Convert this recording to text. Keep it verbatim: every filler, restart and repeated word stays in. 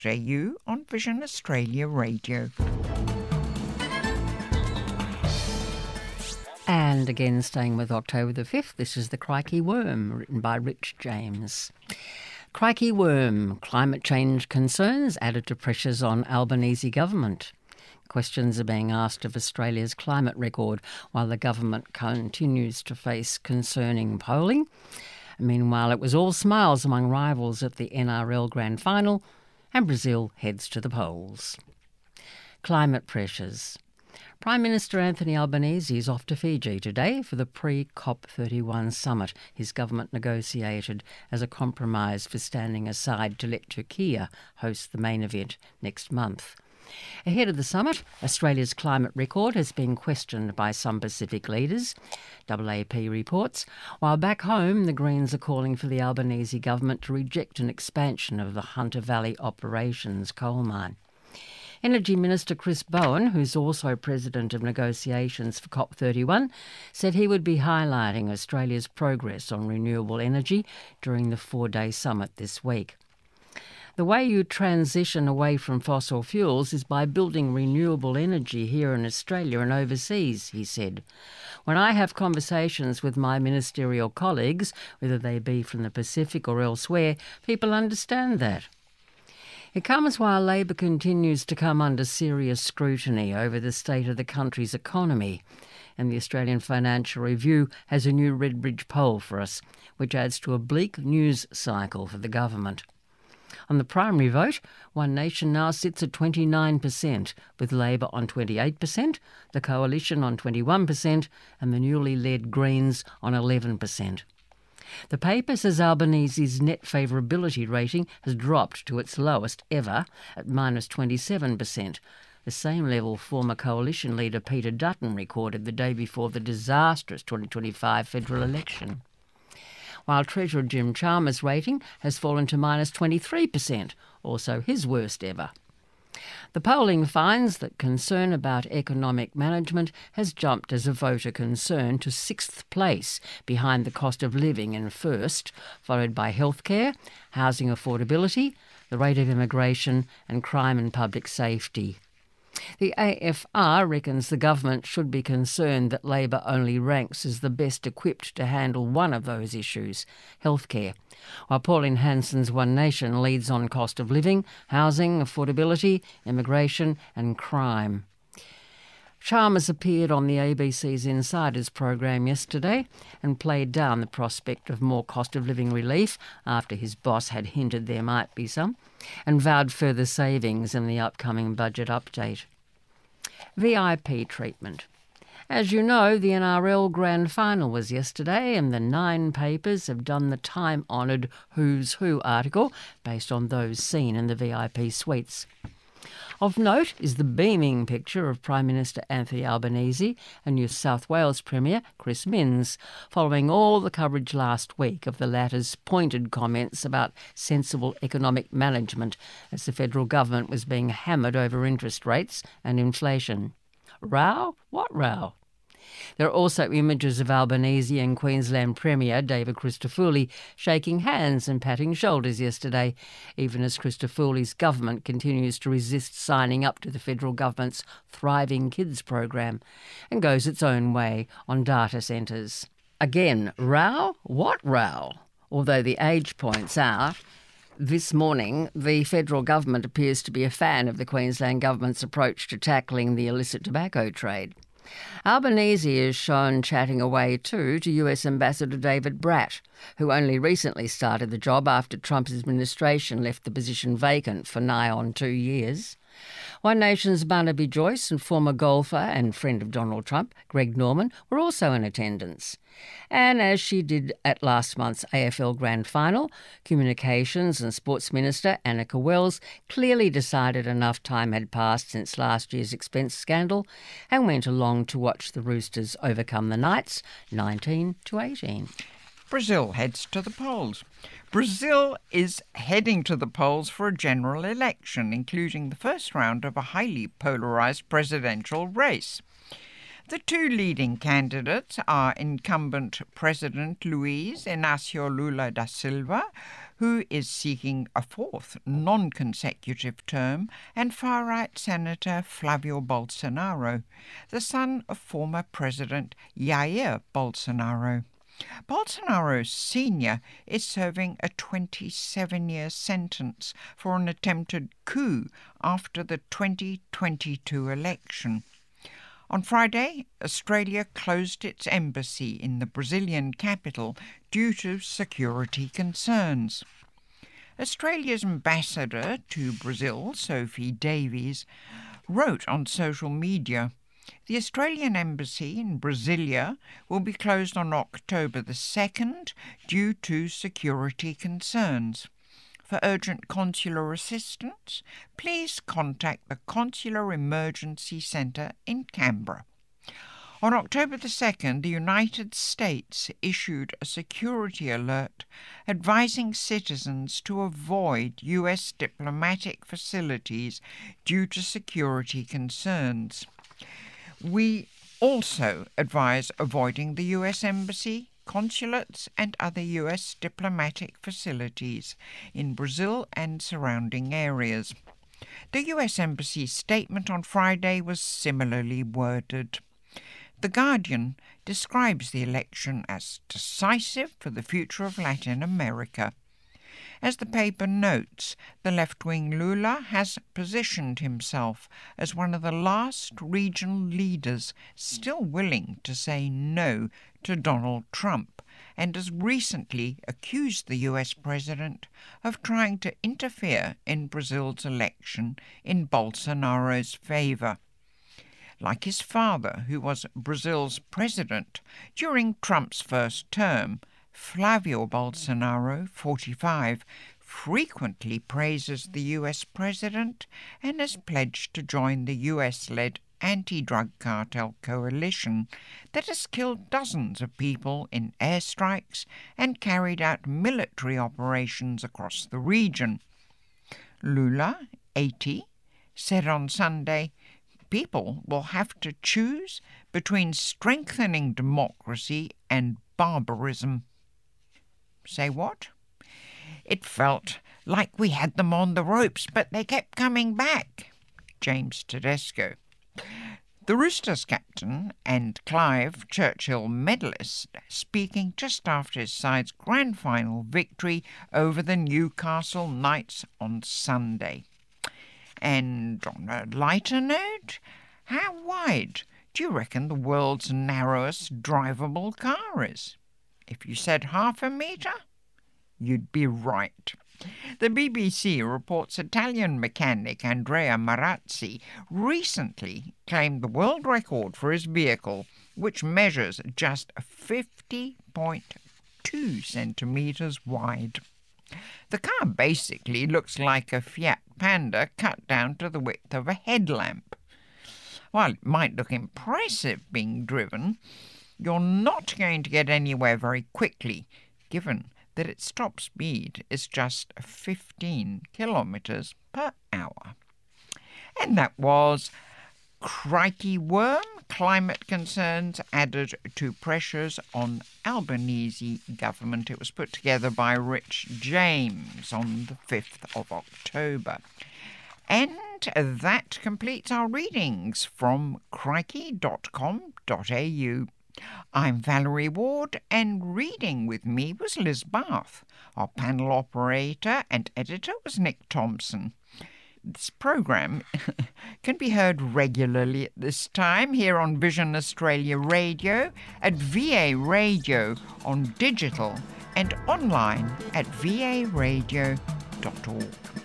A U on Vision Australia Radio. And again, staying with October the fifth, this is The Crikey Worm, written by Rich James. Crikey Worm, climate change concerns added to pressures on Albanese government. Questions are being asked of Australia's climate record while the government continues to face concerning polling. Meanwhile, it was all smiles among rivals at the N R L Grand Final, and Brazil heads to the polls. Climate pressures. Prime Minister Anthony Albanese is off to Fiji today for the pre-COP thirty-one summit his government negotiated as a compromise for standing aside to let Turkey host the main event next month. Ahead of the summit, Australia's climate record has been questioned by some Pacific leaders, A A P reports, while back home the Greens are calling for the Albanese government to reject an expansion of the Hunter Valley Operations coal mine. Energy Minister Chris Bowen, who's also president of negotiations for COP thirty-one, said he would be highlighting Australia's progress on renewable energy during the four-day summit this week. The way you transition away from fossil fuels is by building renewable energy here in Australia and overseas, he said. When I have conversations with my ministerial colleagues, whether they be from the Pacific or elsewhere, people understand that. It comes while Labor continues to come under serious scrutiny over the state of the country's economy, and the Australian Financial Review has a new Redbridge poll for us, which adds to a bleak news cycle for the government. On the primary vote, One Nation now sits at twenty-nine percent, with Labor on twenty-eight percent, the Coalition on twenty-one percent, and the newly led Greens on eleven percent. The paper says Albanese's net favourability rating has dropped to its lowest ever at minus twenty-seven percent, the same level former Coalition leader Peter Dutton recorded the day before the disastrous twenty twenty-five federal election. While Treasurer Jim Chalmers' rating has fallen to minus twenty-three percent, also his worst ever. The polling finds that concern about economic management has jumped as a voter concern to sixth place, behind the cost of living in first, followed by healthcare, housing affordability, the rate of immigration and crime and public safety. The A F R reckons the government should be concerned that Labor only ranks as the best equipped to handle one of those issues, healthcare, while Pauline Hanson's One Nation leads on cost of living, housing, affordability, immigration and crime. Chalmers appeared on the A B C's Insiders program yesterday and played down the prospect of more cost of living relief after his boss had hinted there might be some, and vowed further savings in the upcoming budget update. V I P treatment. As you know, the N R L Grand Final was yesterday, and the nine papers have done the time-honoured Who's Who article based on those seen in the V I P suites. Of note is the beaming picture of Prime Minister Anthony Albanese and New South Wales Premier Chris Minns, following all the coverage last week of the latter's pointed comments about sensible economic management as the federal government was being hammered over interest rates and inflation. Row? What row? There are also images of Albanese and Queensland Premier David Christodoulou shaking hands and patting shoulders yesterday, even as Christodoulou's government continues to resist signing up to the federal government's Thriving Kids program and goes its own way on data centres. Again, row? What row? Although The Age points out this morning the federal government appears to be a fan of the Queensland government's approach to tackling the illicit tobacco trade. Albanese is shown chatting away too to U S Ambassador David Bratt, who only recently started the job after Trump's administration left the position vacant for nigh on two years. One Nation's Barnaby Joyce and former golfer and friend of Donald Trump, Greg Norman, were also in attendance. And as she did at last month's A F L Grand Final, Communications and Sports Minister Annika Wells clearly decided enough time had passed since last year's expense scandal and went along to watch the Roosters overcome the Knights nineteen to eighteen. Brazil heads to the polls. Brazil is heading to the polls for a general election, including the first round of a highly polarised presidential race. The two leading candidates are incumbent President Luiz Inácio Lula da Silva, who is seeking a fourth non-consecutive term, and far-right Senator Flavio Bolsonaro, the son of former President Jair Bolsonaro. Bolsonaro Senior is serving a twenty-seven-year sentence for an attempted coup after the twenty twenty-two election. On Friday, Australia closed its embassy in the Brazilian capital due to security concerns. Australia's ambassador to Brazil, Sophie Davies, wrote on social media, "The Australian embassy in Brasilia will be closed on October the second due to security concerns. For urgent consular assistance, please contact the Consular Emergency Centre in Canberra." On October the second, the United States issued a security alert advising citizens to avoid U S diplomatic facilities due to security concerns. We also advise avoiding the U S Embassy, consulates and other U S diplomatic facilities in Brazil and surrounding areas. The U S Embassy's statement on Friday was similarly worded. The Guardian describes the election as decisive for the future of Latin America. As the paper notes, the left-wing Lula has positioned himself as one of the last regional leaders still willing to say no to Donald Trump, and has recently accused the U S president of trying to interfere in Brazil's election in Bolsonaro's favour. Like his father, who was Brazil's president during Trump's first term, Flavio Bolsonaro, forty-five, frequently praises the U S president and has pledged to join the U S-led anti-drug cartel coalition that has killed dozens of people in airstrikes and carried out military operations across the region. Lula, eighty, said on Sunday, "People will have to choose between strengthening democracy and barbarism." Say what? "It felt like we had them on the ropes, but they kept coming back." James Tedesco. The Roosters captain and Clive Churchill medalist speaking just after his side's grand final victory over the Newcastle Knights on Sunday. And on a lighter note, how wide do you reckon the world's narrowest drivable car is? If you said half a metre, you'd be right. The B B C reports Italian mechanic Andrea Marazzi recently claimed the world record for his vehicle, which measures just fifty point two centimetres wide. The car basically looks like a Fiat Panda cut down to the width of a headlamp. While it might look impressive being driven, you're not going to get anywhere very quickly, given that its top speed is just fifteen kilometres per hour. And that was Crikey Worm, Climate Concerns Added to Pressures on Albanese Government. It was put together by Rich James on the fifth of October. And that completes our readings from crikey dot com dot a u. I'm Valerie Ward, and reading with me was Liz Bath. Our panel operator and editor was Nick Thompson. This programme can be heard regularly at this time here on Vision Australia Radio, at V A Radio on digital, and online at v a radio dot org.